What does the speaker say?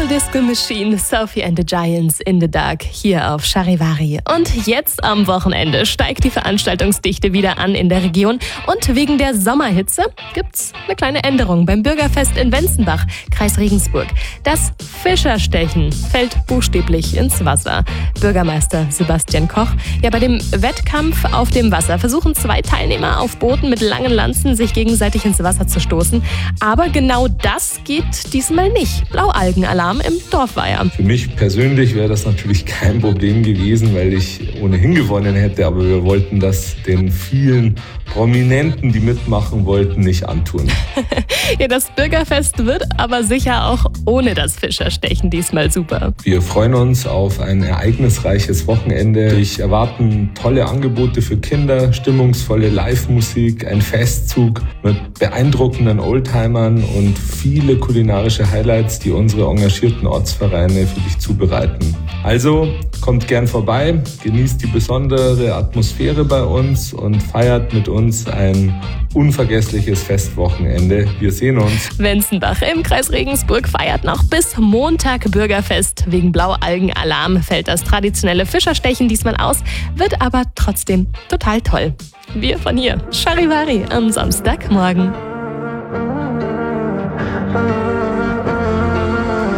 Little Disco Machine, Sophie and the Giants in the Dark hier auf Charivari. Und jetzt am Wochenende steigt die Veranstaltungsdichte wieder an in der Region. Und wegen der Sommerhitze gibt's eine kleine Änderung beim Bürgerfest in Wenzenbach, Kreis Regensburg. Das Fischerstechen fällt buchstäblich ins Wasser. Bürgermeister Sebastian Koch. Ja, bei dem Wettkampf auf dem Wasser versuchen 2 Teilnehmer auf Booten mit langen Lanzen sich gegenseitig ins Wasser zu stoßen. Aber genau das geht diesmal nicht. Blaualgenalarm im Dorfweiher. Für mich persönlich wäre das natürlich kein Problem gewesen, weil ich ohnehin gewonnen hätte. Aber wir wollten das den vielen Prominenten, die mitmachen wollten, nicht antun. Ja, das Bürgerfest wird aber sicher auch ohne das Fischerstechen diesmal super. Wir freuen uns auf ein ereignisreiches Wochenende. Ich erwarten tolle Angebote für Kinder, stimmungsvolle Live-Musik, ein Festzug mit beeindruckenden Oldtimern und viele kulinarische Highlights, die unsere engagierten Ortsvereine für dich zubereiten. Also kommt gern vorbei, genießt die besondere Atmosphäre bei uns und feiert mit uns ein unvergessliches Festwochenende. Wir sehen uns. Wenzenbach im Kreis Regensburg feiert noch bis Montag Bürgerfest. Wegen Blaualgenalarm fällt das traditionelle Fischerstechen diesmal aus, wird aber trotzdem total toll. Wir von hier, Charivari am Samstagmorgen.